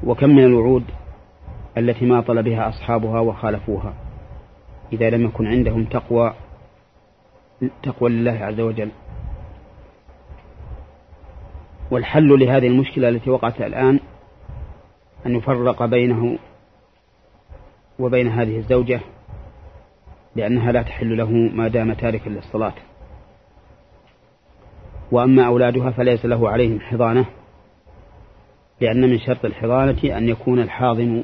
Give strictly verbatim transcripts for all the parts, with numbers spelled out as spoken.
وكم من الوعود التي ما طل بها أصحابها وخالفوها إذا لم يكن عندهم تقوى تقوى لله عز وجل. والحل لهذه المشكلة التي وقعت الآن أن يفرق بينه وبين هذه الزوجة، لأنها لا تحل له ما دام تاركا للصلاة. وأما أولادها فليس له عليهم حضانة، لأن من شرط الحضانة أن يكون الحاضن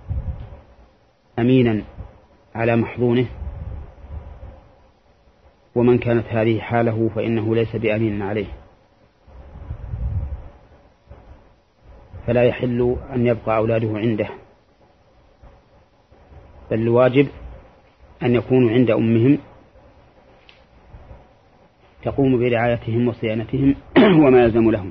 أمينا على محضونه، ومن كانت هذه حاله فإنه ليس بأمين عليه، فلا يحل أن يبقى أولاده عنده، بل الواجب أن يكونوا عند أمهم تقوم برعايتهم وصيانتهم وما يلزم لهم.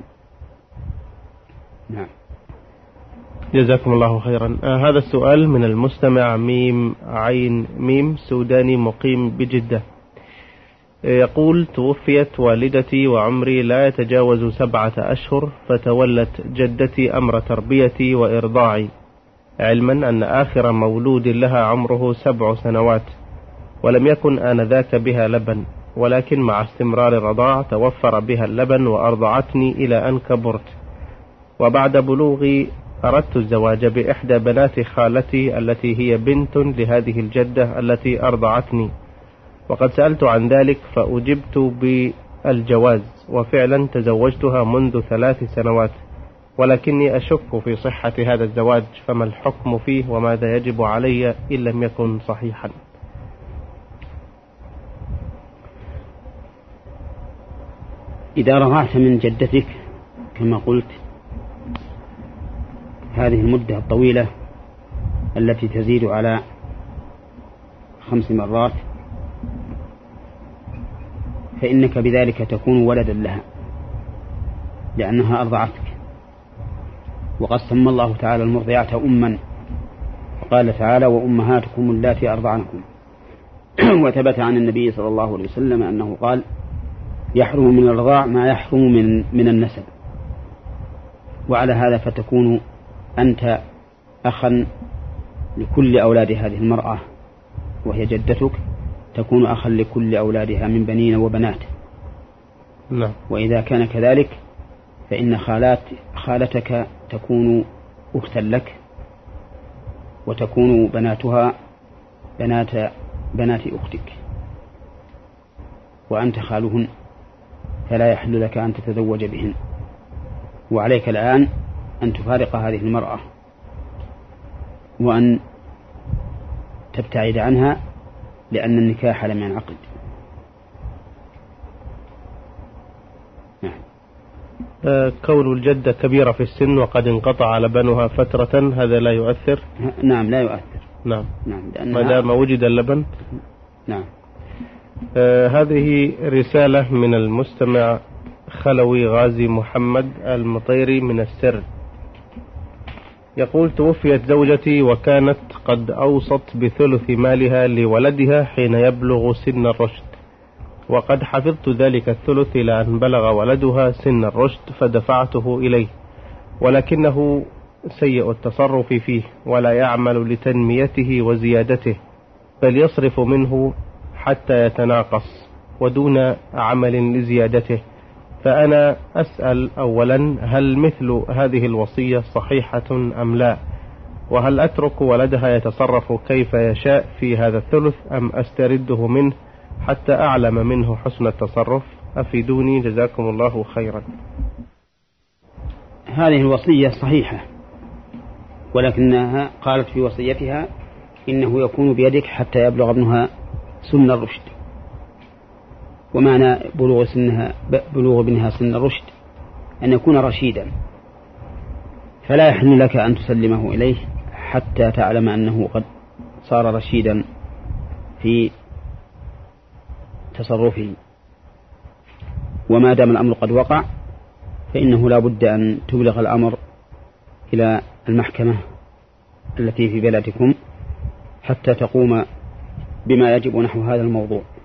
نعم. جزاكم الله خيرا. آه هذا السؤال من المستمع ميم عين ميم سوداني مقيم بجدة. يقول: توفيت والدتي وعمري لا يتجاوز سبعة أشهر، فتولت جدتي أمر تربيتي وإرضاعي، علما أن آخر مولود لها عمره سبع سنوات، ولم يكن آنذاك بها لبن، ولكن مع استمرار الرضاع توفر بها اللبن وأرضعتني إلى أن كبرت. وبعد بلوغي أردت الزواج بإحدى بنات خالتي التي هي بنت لهذه الجدة التي أرضعتني، وقد سألت عن ذلك فأجبت بالجواز، وفعلا تزوجتها منذ ثلاث سنوات، ولكني أشك في صحة هذا الزواج، فما الحكم فيه وماذا يجب علي إن لم يكن صحيحا؟ إذا رضعت من جدتك كما قلت هذه المدة الطويلة التي تزيد على خمس مرات، فإنك بذلك تكون ولدا لها، لأنها أرضعتك. وقد سمى الله تعالى المرضعات أما، وقال تعالى: وأمهاتكم اللاتي أرضعنكم. وثبت عن النبي صلى الله عليه وسلم أنه قال: يحرم من الرضاع ما يحرم من, من النسب. وعلى هذا فتكون أنت أخا لكل أولاد هذه المرأة، وهي جدتك، تكون أخا لكل أولادها من بنين وبنات. لا. وإذا كان كذلك فإن خالات خالتك تكون أختا لك، وتكون بناتها بنات بنات أختك، وأنت خالهن، فلا يحل لك أن تتزوج بهن. وعليك الآن أن تفارق هذه المرأة وأن تبتعد عنها، لأن النكاح لم ينعقد. نعم. كون الجدة كبيرة في السن وقد انقطع لبنها فترة، هذا لا يؤثر؟ نعم لا يؤثر. نعم. نعم ما دام وجد اللبن. نعم. آه هذه رسالة من المستمع خلوي غازي محمد المطيري من السر. يقول: توفيت زوجتي وكانت قد أوصت بثلث مالها لولدها حين يبلغ سن الرشد، وقد حفظت ذلك الثلث إلى أن بلغ ولدها سن الرشد فدفعته إليه، ولكنه سيء التصرف فيه ولا يعمل لتنميته وزيادته، بل يصرف منه حتى يتناقص ودون عمل لزيادته. فأنا أسأل أولا: هل مثل هذه الوصية صحيحة أم لا؟ وهل أترك ولدها يتصرف كيف يشاء في هذا الثلث أم أسترده منه حتى أعلم منه حسن التصرف؟ أفيدوني جزاكم الله خيرا. هذه الوصية صحيحة، ولكنها قالت في وصيتها إنه يكون بيدك حتى يبلغ ابنها سن الرشد. ومعنى بلوغ سنها بلوغ ابنها سن الرشد أن يكون رشيدا، فلا يحل لك أن تسلمه إليه حتى تعلم أنه قد صار رشيدا في تصرفه. وما دام الأمر قد وقع فإنه لا بد أن تبلغ الأمر إلى المحكمة التي في بلدكم حتى تقوم بما يجب نحو هذا الموضوع.